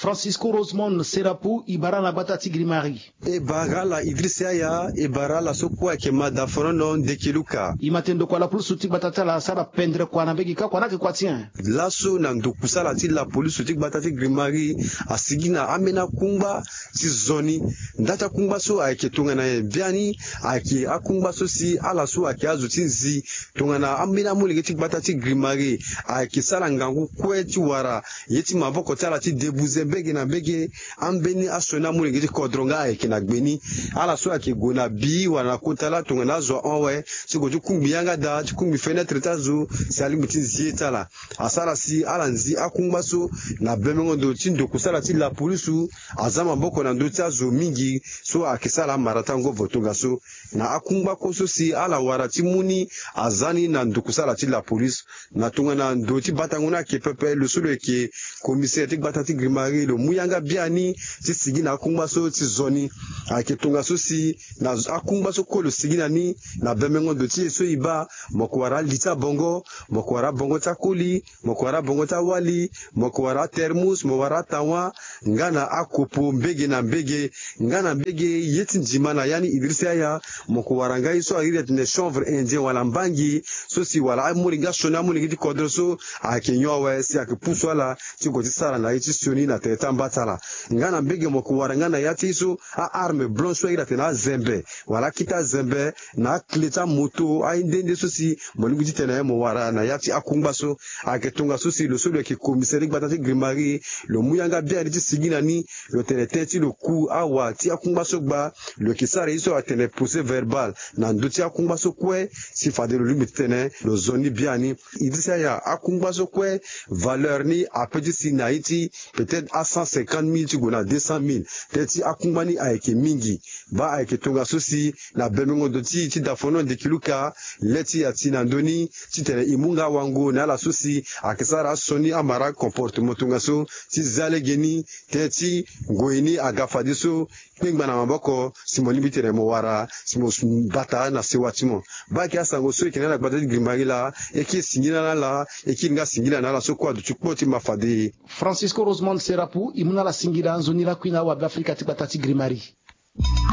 Francisco Rosemond Serapu ibara la batati Grimari. E bara la Idrissa ya e bara la sokwa ke madafono dekiluka. Imatendo kwa la plus sutik batata la sara pendre kwa nabegi ka kwa nake kwa tien. Laso na ndokusala ti la police sutik batati Grimari asigina amena kumba ti zoni ndata kumba so ayeke tongana biani ayeke akumba so si ala so ayeke azo ti nzi tongana amena molenge ti batati Grimari ayeke sala ngangu kue ti wara ye ti maboko ti ala ti debuze mbege na mbege ambeni aso na molenge ti kodronga ayeke na gbeni ala so ayeke gue na bi wara na kota la tongana azo anwe si gue ti kungbi yanga da ti kungbi fenêtre ti azo si alingbi ti nzi ye ti ala asala si ala nzi akungba so na bemengo ndo ti ndokusala ti la police aza maboko na ndö ti azo mingi so ayeke sala mara tango votonga so na akungba koso si ala wara ti muni azani na ndokusala ti la police na tongana ndo ti batango ni ayeke pepe lo so lo yeke commissaire ti gbata ti Grimari lo mu yanga biani ti sigi na akungba so ti zoni ayeke tonga so si na akungba so kue lo sigi na ni na bemengo ndo ti ye so e ba moko wara li ti abongo moko wara bongo ti akoli moko wara bongo ti awali moko wara termus mo wara tawa nga na akopo mbege na mbege nga na mbege ye ti ndima na ya ni Idrissa ya moko wara nga ye so ahiri tene chanvre indien wala mbangi so si wala amolinga soni amolingi ti kodro so ayeke nyo awe si ayeke pusu ala ti gue ti sara na ye ti sioni na tene ti ambata ala nga na mbege moko wara nga na ya ti so aarme blanche so ahiri atene azembe wala akiti azembe na akile ti amoto ahindende so si mo lingbi ti tene ye mo wara na ya ti akungba so ayeke tonga so si lo so lo yeke commissaire ti gbata ti Grimari lo mu yanga biani ti sigi na ni lo tene tënë ti lo ku awa ti akungba so gba lo yeke sara ye so atene procès verbal na ndö ti akungba so kue si fade lo lingbi ti tene lo zo ni biani Idrissa ya akungba so kue valeur ni apeut ti si na ye ti peut-être a 150 000 ti gue na 200 000 tënë ti akungba ni ayeke mingi ba ayeke tonga so si na bemengo ndo ti dafono ndekiluka le ti ya ti na ndöni ti tene e mu nga wango na ala so si ayeke sara asoni amara comportement tonga so ti zalege ni tënë ti gue ni aga fade so kpengba na maboko si mo lingbi tene mo wara si mo bata na sewa ti mo ba yeke asango so yeke na na gbata ti Grimari la e kiri singi na la e kiri nga singi na la so kue ado ti kpo ti mafade. Francisco Rosemond Serapu imuna la singila nzoni la kuina wa Afrika ti gbata ti Grimari.